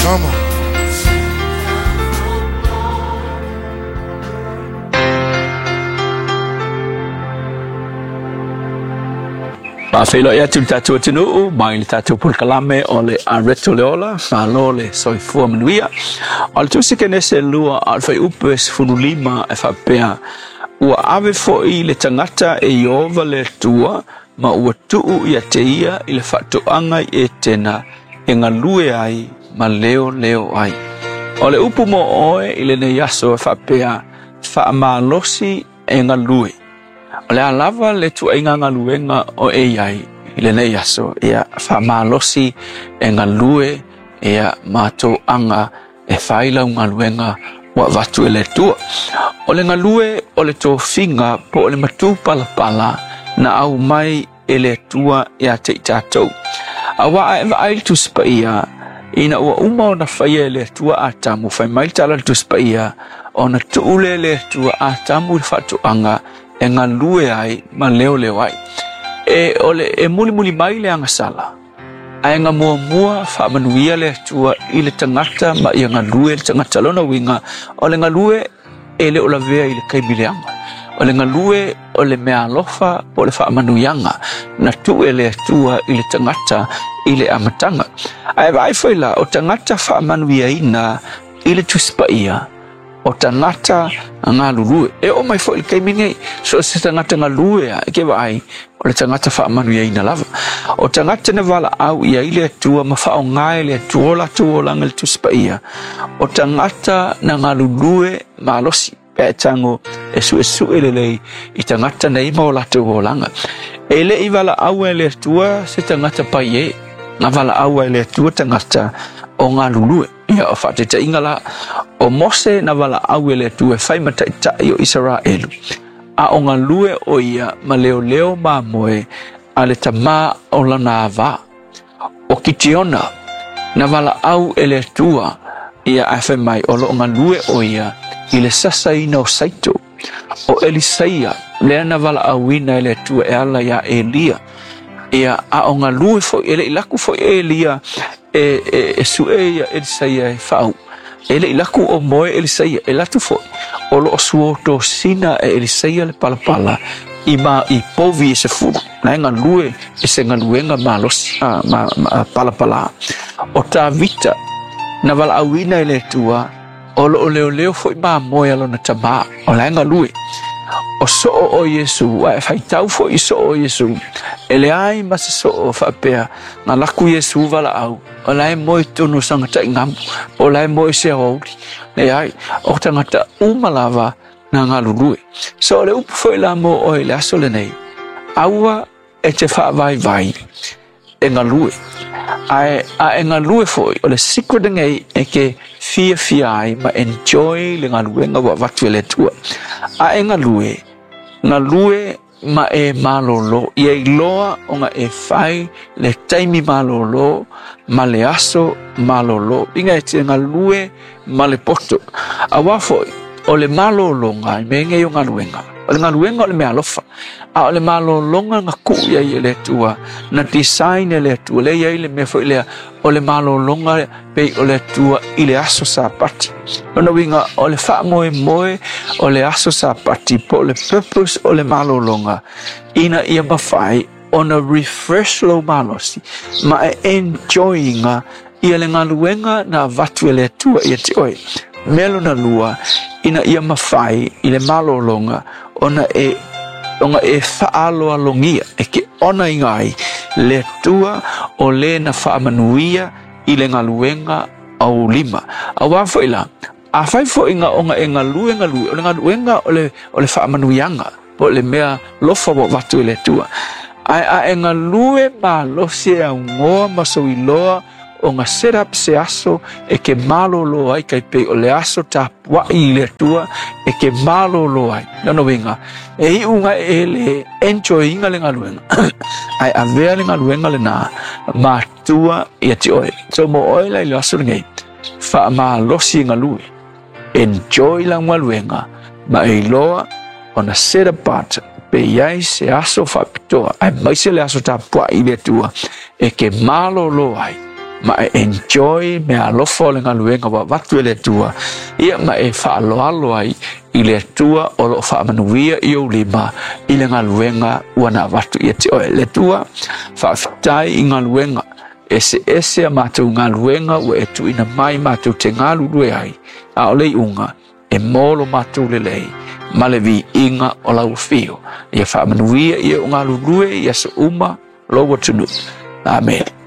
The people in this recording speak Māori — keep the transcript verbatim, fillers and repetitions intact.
Come on. Ma felo ya tu tatu tinu mai le tatu pul kalame ole areto leola fa lole soi fu manuia al tu se kene se lua al fai upes funulima e fa pea ua ave fo i le tangata e iova le tua ma ua tuu ia te ia i le whatoanga e tena e ngā lue ai ma leo leo ai. O le upu mo oe i le ne yaso e fa pea fa amalosi e ngā lue. O le alava le tu inga ngā luenga o e ai i le ne yaso ia fa amalosi e ngā lue ia mātou anga e whailau ngā luenga wa watu e le tua. O le ngā lue o le tō finga po o le matu pala pala na au mai e le tua ia te tātou. A wa e wa ail tu spa ia ina ua uma o na whaia le tua a tamu whai mai tala tu spa ia o na tuule le tua a tamu le whatu anga e ngā lue ai ma leo leo ai. E ole e muli muli mai le anga sala. Ai ngā mua mua whaamanuia le tua i le tangata ma i ngā lue le tangata lona winga o le ngā lue e le ola vea i le kaimileanga. O le ngā lue o le mea alofa o le whaamanuianga na tu e le tua i le tangata i le amatanga. Ai vai whaila o tangata whaamanuia ina i le tuspa ia. O tangata ngā lulue. E o mai fo i kaimine so se tangata ngā lue a ke vai o le tangata whaamanu ia ina lava. O tangata na wala au ia i le tua ma whao ngai le tuola tuola ngal tuspa ia. O tangata na ngā lulue ma losi pe tango e su e su e le lei i tangata na ima o latu o langa. E le i wala au e le tua se tangata pai e. Nga wala au e le tua tangata o ngā lulue. Ia o whate ta ingala o Mose na wala awele tu e whaimata i tai o Israelu. A o ngā lue o ia ma leo leo mā moe a le ta mā o lana wā. O Kitiona na wala au e le tua ia a whaimai o lo ngā lue o ia i le sasa ina o Saito. O Elisaia lea na wala awina e le tua e ala ia Elia. Ia a o ngā lue fo ele ilaku fo Elia e e e sueia Elisaia e whau. Ele ilaku o moe Elisaia e latu foi. O lo suoto sina e Elisaia le palapala i ma i povi e se furu. Na ngā lue e se ngā luenga ma losi a ma, ma palapala. O tā vita na wala awina e le tua o lo o leo leo foi ma moe alo na tama o la ngā lue. O so o Yesu a e whaitau fo i so o Yesu e le ai ma se so o whapea ngā laku Yesu wala au o lai moe tonu sangata i ngamu o lai moe se hauri le ai o tangata umalawa na ngā lulue so le upu fo i la mo o i le aso le nei aua e te wha vai vai e ngā lue a e, a e ngā lue fo i o le secret ngei e ke fia fia ai ma enjoy le ngā lue ngā wa watu e le tua a e ngā lue ngā lue ma e malolo i e loa o ngā e whai le taimi malolo ma le aso malolo inga e te ngā lue ma le poto a wafo o le malolo ngā me ngei o ngā luenga o le ngā luenga o le mea lofa a o le malolonga ngā ku ia i le tua na design e le tua le ia i le mea fo i lea o le malolonga pei o le tua i le aso sa pati ona winga o le wha moe moe o le aso sa pati po le purpose o le malolonga ina ia mawhai ona refresh lo malosi ma e enjoyinga ia le ngā luenga na vatu e le tua ia te oi melo na lua ina ia mawhai i le malolonga ona e onga e whaaloa longia e ke ona ingai le tua o le na whaamanuia i le ngaluenga au lima a wafo ila a whai fo inga onga e ngaluenga lui o le ngaluenga o le, o le whaamanuianga po le mea lofa wa watu i le tua ai a e ngalue ma losi e au ngoa maso i loa o ngā setup se aso e ke malolo ai kai pei o le aso ta pua i le tua e ke malolo ai nano winga e hi unga e le enjoy inga le ngaluenga ai a vea le ngaluenga le na ma tua i ati oe so mo oe lai le aso ngei wha ma losi ngalue enjoy la ngaluenga ma e loa o na setup part pe iai se aso whapitoa ai maise le aso ta pua i le tua e ke malolo ai ma e enjoy me alofo le ngaluenga wa watu le tua ia ma e fa alo alo ai i le tua o lo fa manuia i o lima i le ngaluenga wana watu ia te oe le tua fa fitai i ngaluenga ese ese a mātou ngaluenga wa e tu ina mai mātou te ngalu lue ai a o lei unga e molo mātou le lei ma le vi inga o lau fio ia fa manuia i o ngalu lue ia se uma lo watunu amen.